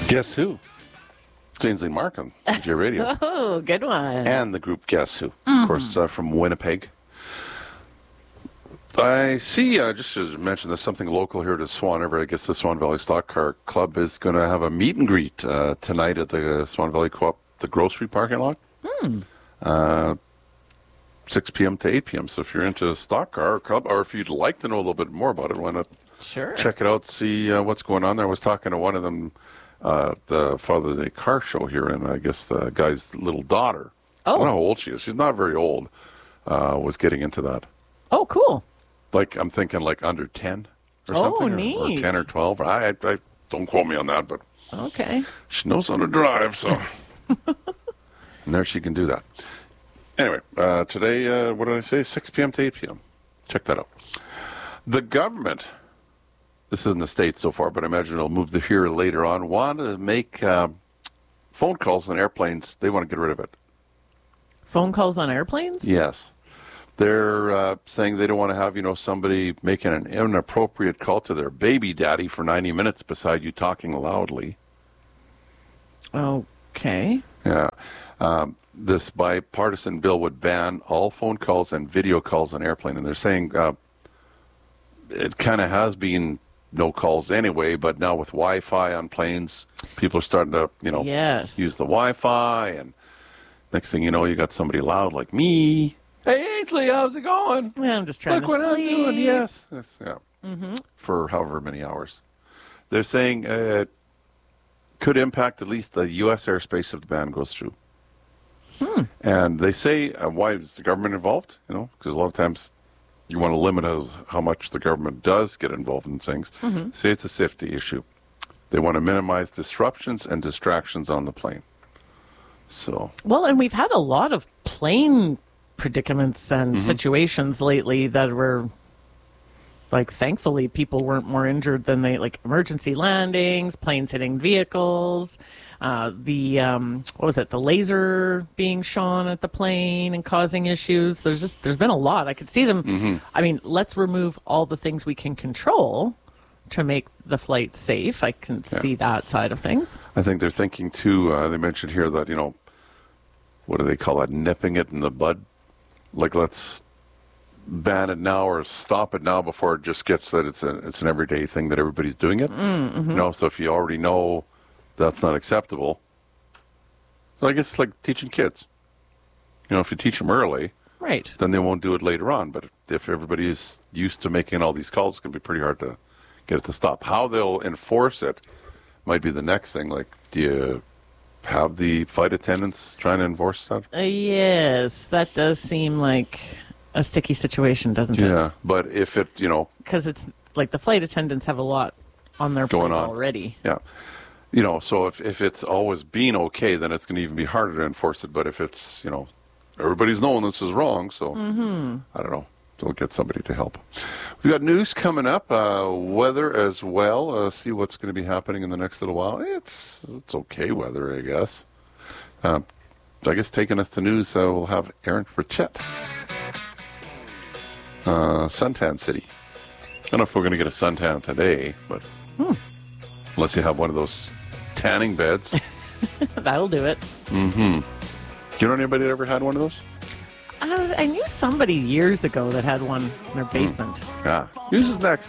Guess Who? Ainsley Mark on CJ Radio. Oh, good one. And the group Guess Who, of course, from Winnipeg. I see, just to mention, there's something local here to Swan River. I guess the Swan Valley Stock Car Club is going to have a meet and greet tonight at the Swan Valley Co-op, the grocery parking lot. 6 p.m. to 8 p.m. So if you're into a stock car club, or if you'd like to know a little bit more about it, why not check it out, see what's going on there. I was talking to one of them, the Father of the Day car show here, and I guess the guy's little daughter, I don't know how old she is. She's not very old, was getting into that. Oh, cool. Like, I'm thinking like under 10 or something. Neat. Or 10 or 12. I don't quote me on that, but okay. She knows how to drive, so. And there she can do that. Anyway, today, what did I say? 6 p.m. to 8 p.m. Check that out. The government, this is in the States so far, but I imagine it'll move here later on, want to make phone calls on airplanes. They want to get rid of it. Phone calls on airplanes? Yes. They're saying they don't want to have, somebody making an inappropriate call to their baby daddy for 90 minutes beside you talking loudly. Okay. Yeah. This bipartisan bill would ban all phone calls and video calls on airplane. And they're saying it kind of has been no calls anyway, but now with Wi-Fi on planes, people are starting to, use the Wi-Fi. And next thing you know, you got somebody loud like me. Hey, Ainsley, how's it going? Yeah, I'm just trying to sleep. Look what I'm doing. Yes. Yeah. Mm-hmm. For however many hours. They're saying it could impact at least the U.S. airspace if the ban goes through. And they say, why is the government involved? Because a lot of times you want to limit how much the government does get involved in things. Say it's a safety issue. They want to minimize disruptions and distractions on the plane. So. Well, and we've had a lot of plane predicaments and situations lately that were, like, thankfully people weren't more injured than like emergency landings, planes hitting vehicles, the laser being shone at the plane and causing issues. There's been a lot. I could see them. I mean, let's remove all the things we can control to make the flight safe. I can see that side of things. I think they're thinking too, they mentioned here that, what do they call that? Nipping it in the bud. Like, let's ban it now or stop it now before it just gets that it's an everyday thing that everybody's doing it. So if you already know that's not acceptable, so I guess it's like teaching kids. If you teach them early, right, then they won't do it later on. But if everybody is used to making all these calls, it's going to be pretty hard to get it to stop. How they'll enforce it might be the next thing. Like, do you have the flight attendants trying to enforce that? Yes, that does seem like a sticky situation, doesn't it? Yeah, but if it, because it's like the flight attendants have a lot on their plate already. Yeah. So if it's always been okay, then it's going to even be harder to enforce it. But if it's, everybody's knowing this is wrong, so I don't know. They'll get somebody to help. We've got news coming up, weather as well. See what's going to be happening in the next little while. It's okay weather, I guess. I guess taking us to news, we'll have Aaron Fritchett. Suntan City. I don't know if we're going to get a suntan today, but unless you have one of those tanning beds. That'll do it. Do you know anybody that ever had one of those? I knew somebody years ago that had one in their basement. Yeah. News is next.